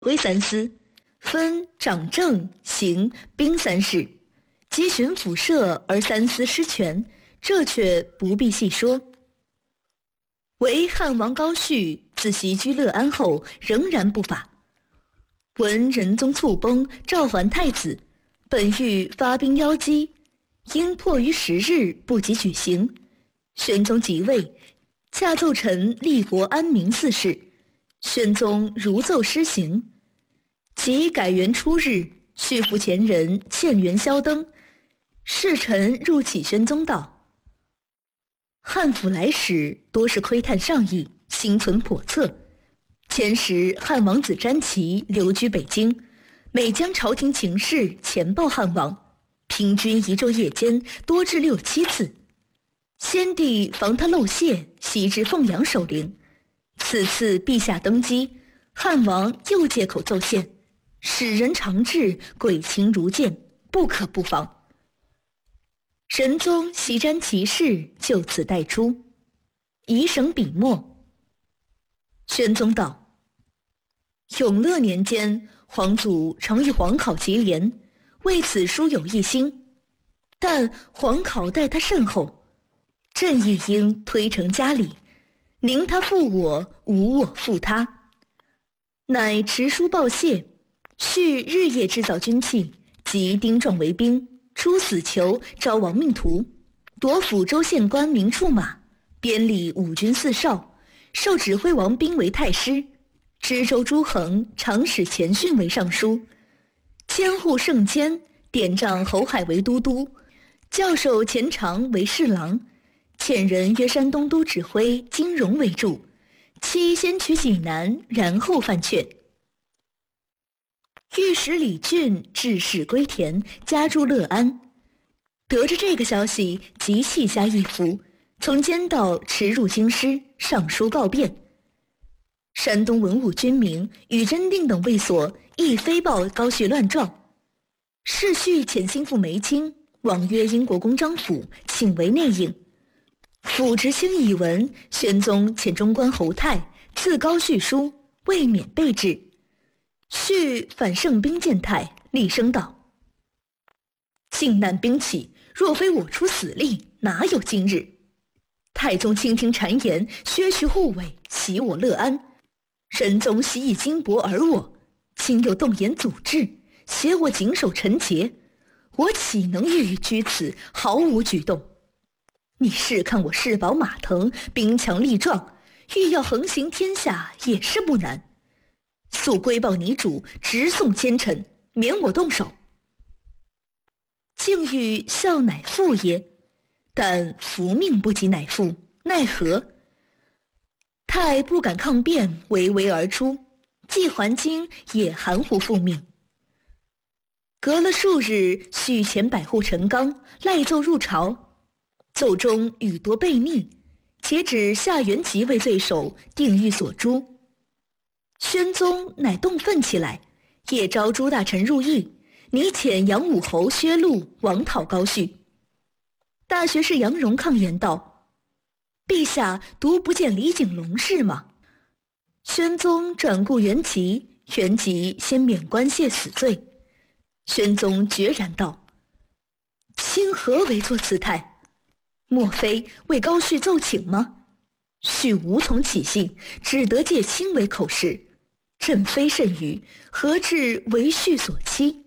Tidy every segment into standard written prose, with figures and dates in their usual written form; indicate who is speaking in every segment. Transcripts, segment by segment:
Speaker 1: 为三司，分掌政、刑、兵三事，皆循辅射而三司失权，这却不必细说。唯汉王高绪自袭居乐安后，仍然不法。闻仁宗猝崩，召还太子，本欲发兵邀击，因迫于时日不及举行。宣宗即位，恰奏臣立国安民四事，宣宗如奏施行。即改元初日，续服前人，欠元宵灯。侍臣入启宣宗道：汉府来使多是窥探上意，心存叵测。前时汉王子詹琦留居北京，每将朝廷情事前报汉王，平均一昼夜间多至6、7次。先帝防他漏泄，袭至凤阳守陵。此次陛下登基，汉王又借口奏献，使人常至，鬼情如见，不可不防。神宗袭瞻其事，就此代出，以省笔墨。宣宗道：永乐年间，皇祖常与皇考结连，为此书有一心，但皇考待他甚厚，朕亦应推诚家理，宁他负我，无我负他。乃持书报谢，续日夜制造军器，及丁壮为兵，出死囚，招亡命徒，夺抚州县官名处马，编立5军4少，授指挥王兵为太师，知州朱衡常使钱训为尚书，监护圣监，典仗侯海为都督，教授钱常为侍郎，遣人约山东都指挥金荣为助，期先取济南，然后犯阙。御史李俊致仕归田，家住乐安。得知这个消息，即弃下一服，从监道驰入京师，上书告变。山东文武军民与真定等卫所亦飞报高绪乱状。世序遣心腹梅清往约英国公张府，请为内应。府执卿以闻，宣宗遣中官侯泰赐高绪书，未免备至。绪反圣兵见泰，厉声道：靖难兵起，若非我出死力，哪有今日？太宗倾听谗言，削去护卫，袭我乐安。仁宗昔以金帛而我，今又动言阻滞，挟我谨守臣节，我岂能欲居此，毫无举动？你试看我势保马腾，兵强力壮，欲要横行天下也是不难。速归报你主，直送奸臣，免我动手。竟欲效乃父也，但福命不及乃父，奈何？太不敢抗辩，唯唯而出，既还京也含糊复命。隔了数日，续遣百户陈刚赖奏入朝，奏中语多悖逆，且指夏元吉为罪首，定狱所诛。宣宗乃动愤起来，夜召诸大臣入议，拟遣杨武侯薛禄王讨高绪。大学士杨荣抗言道：陛下独不见李景龙是吗？宣宗转顾元吉，元吉先免官谢死罪。宣宗决然道：卿何为作此态？莫非为高绪奏请吗？绪无从起信，只得借卿为口实，朕非甚愚，何至为绪所欺？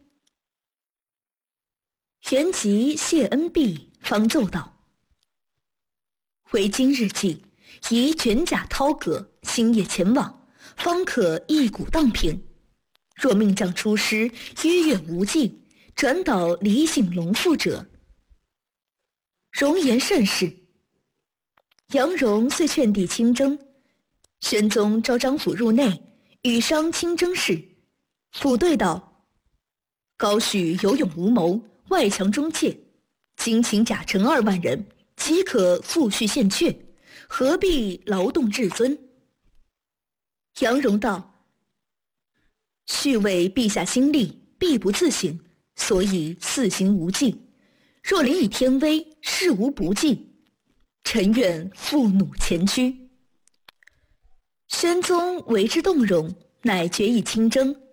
Speaker 1: 元吉谢恩毕，方奏道：为今日计，宜卷甲涛阁，星夜前往，方可一鼓荡平。若命将出师，迂远无际，转导李景龙父者。容言甚是。杨荣遂劝帝亲征，宣宗召张辅入内，与商亲征事。辅对道：高绪有勇无谋，外强中怯，今请甲臣2万人，即可复续献阙，何必劳动至尊？杨荣道：绪为陛下心力，必不自省，所以肆行无忌。若临以天威，事无不济，臣愿负弩前驱。宣宗为之动容， 乃决意亲征。